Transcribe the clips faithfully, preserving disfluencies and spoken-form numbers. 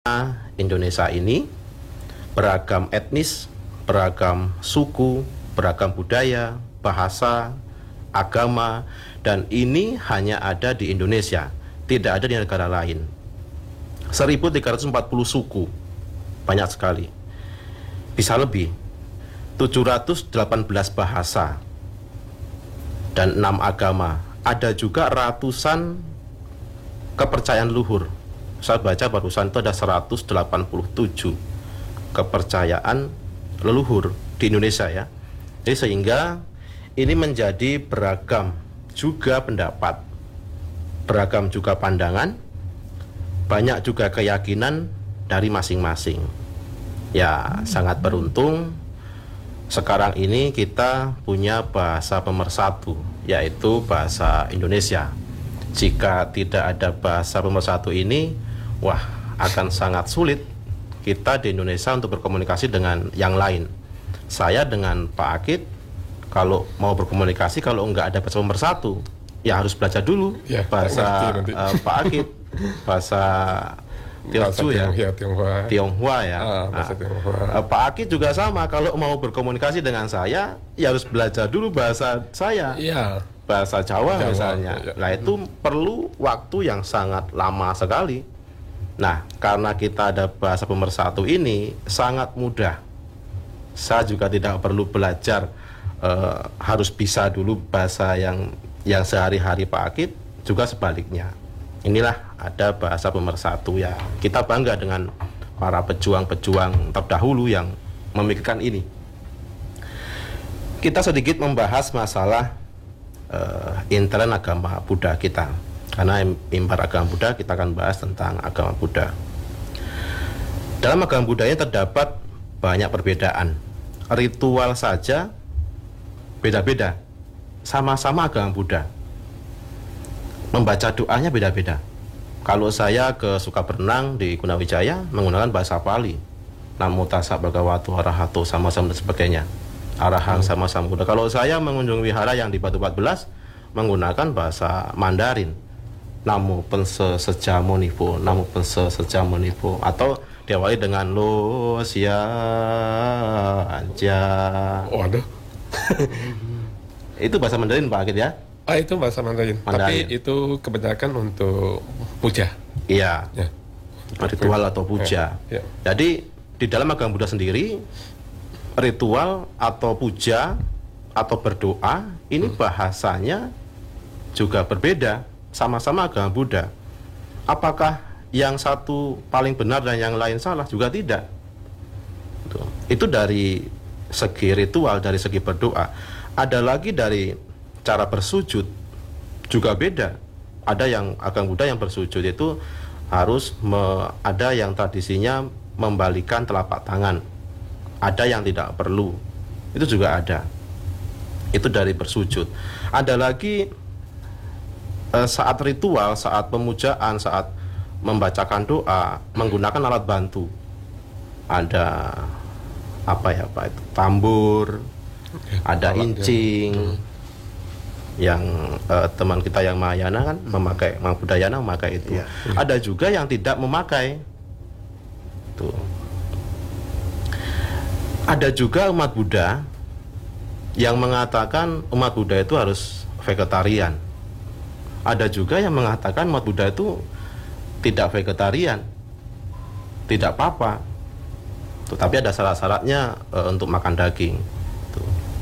Indonesia ini beragam etnis, beragam suku, beragam budaya, bahasa, agama, dan ini hanya ada di Indonesia, tidak ada di negara lain. seribu tiga ratus empat puluh suku, banyak sekali. Bisa lebih, tujuh ratus delapan belas bahasa, dan enam agama. Ada juga ratusan kepercayaan luhur. Saya baca barusan itu ada seratus delapan puluh tujuh kepercayaan leluhur di Indonesia ya. Jadi sehingga ini menjadi beragam juga pendapat, beragam juga pandangan, banyak juga keyakinan dari masing-masing. Ya, sangat beruntung sekarang ini kita punya bahasa pemersatu, yaitu bahasa Indonesia. Jika tidak ada bahasa pemersatu ini, wah, akan sangat sulit kita di Indonesia untuk berkomunikasi dengan yang lain. Saya dengan Pak Akid, kalau mau berkomunikasi, kalau nggak ada bahasa pemersatu, ya harus belajar dulu ya, bahasa uh, Pak Akid, bahasa Teochew ya, ya, Tionghoa, Tionghoa ya. Ah, bahasa nah, Tionghoa. Uh, Pak Akid juga sama, kalau mau berkomunikasi dengan saya, ya harus belajar dulu bahasa saya. Ya. Bahasa Jawa, Jawa misalnya. Ya, ya. Nah, itu hmm. perlu waktu yang sangat lama sekali. Nah, karena kita ada bahasa pemersatu ini sangat mudah. Saya juga tidak perlu belajar uh, harus bisa dulu bahasa yang yang sehari-hari Pak Akid, juga sebaliknya. Inilah ada bahasa pemersatu ya. Kita bangga dengan para pejuang-pejuang terdahulu yang memikirkan ini. Kita sedikit membahas masalah uh, intern agama Buddha kita. Karena mimbar agama Buddha, kita akan bahas tentang agama Buddha. Dalam agama Buddha ini terdapat banyak perbedaan. Ritual saja beda-beda. Sama-sama agama Buddha. Membaca doanya beda-beda. Kalau saya ke Sukaberenang di Gunawijaya menggunakan bahasa Pali. Namo tassa bhagavato arahato sama-sama dan sebagainya. Arahang hmm. sama-sama Buddha. Kalau saya mengunjungi wihara yang di Batu empat belas menggunakan bahasa Mandarin. Namo pense sejamo nipo, namo pense sejamo nipo, atau diawali dengan lo sia anja. Waduh. Itu bahasa Mandarin Pak Akid ya? Ah, itu bahasa Mandarin. Mandarin. Tapi itu kebanyakan untuk puja. Iya. Ya. Ritual atau puja. Ya. Ya. Jadi di dalam agama Buddha sendiri, ritual atau puja atau berdoa ini hmm. bahasanya juga berbeda. Sama-sama agama Buddha. Apakah yang satu paling benar dan yang lain salah? Juga tidak. Itu dari segi ritual, dari segi berdoa. Ada lagi dari cara bersujud juga beda. Ada yang agama Buddha yang bersujud itu harus me, ada yang tradisinya membalikan telapak tangan. Ada yang tidak perlu. Itu juga ada. Itu dari bersujud. Ada lagi eh, saat ritual, saat pemujaan, saat membacakan doa menggunakan alat bantu. Ada apa ya Pak itu? Tambur, ada incing. Hmm. Yang uh, teman kita yang Mahayana kan memakai, Mang Budayana memakai itu. Ya. Ada juga yang tidak memakai. Tuh. Ada juga umat Buddha yang mengatakan umat Buddha itu harus vegetarian. Ada juga yang mengatakan umat Buddha itu tidak vegetarian, tidak apa-apa. Tuh, tapi ada syarat-syaratnya uh, untuk makan daging. Tuh.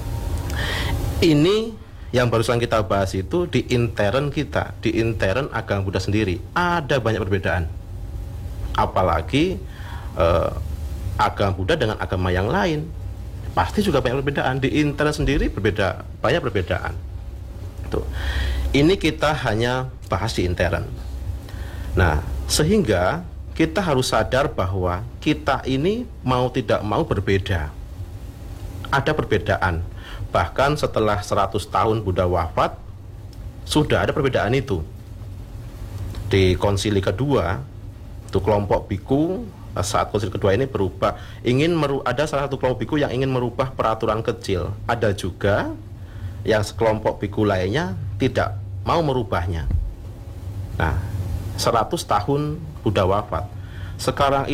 Ini yang barusan kita bahas itu di intern kita, di intern agama Buddha sendiri ada banyak perbedaan. Apalagi eh, agama Buddha dengan agama yang lain pasti juga banyak perbedaan. Di intern sendiri berbeda, banyak perbedaan. Tuh. Ini kita hanya bahas di intern. Nah, sehingga kita harus sadar bahwa kita ini mau tidak mau berbeda. Ada perbedaan. Bahkan setelah seratus tahun Buddha wafat, sudah ada perbedaan itu. Di konsili kedua, itu kelompok biku, saat konsili kedua ini berubah, ingin meru, ada salah satu kelompok biku yang ingin merubah peraturan kecil. Ada juga yang sekelompok biku lainnya tidak mau merubahnya. Nah, seratus tahun Buddha wafat. Sekarang